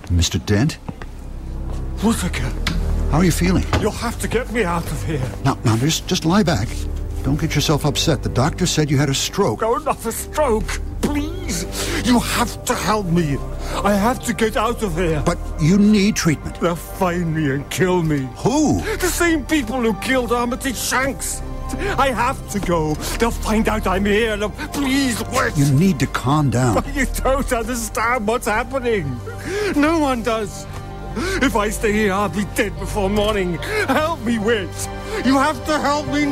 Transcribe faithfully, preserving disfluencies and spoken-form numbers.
Mister Dent? Whittaker, How are you feeling? you'll have to get me out of here. Now, now, just, just lie back. Don't get yourself upset. The doctor said you had a stroke. No, not a stroke. Please. You have to help me. I have to get out of here. But you need treatment. They'll find me and kill me. Who? The same people who killed Armitage Shanks. I have to go. They'll find out I'm here. Now, please, wait. You need to calm down. You don't understand what's happening. No one does. If I stay here, I'll be dead before morning. Help me, Wit. You have to help me